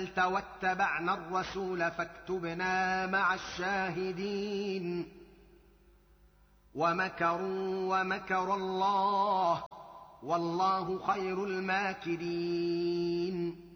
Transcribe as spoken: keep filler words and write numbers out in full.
أرسلت واتبعنا الرسول فاكتبنا مع الشاهدين ومكروا ومكر الله والله خير الماكرين